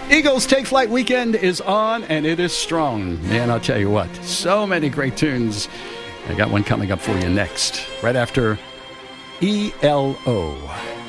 Eagles Take Flight weekend is on, and it is strong. Man, I'll tell you what, so many great tunes. I got one coming up for you next, right after ELO.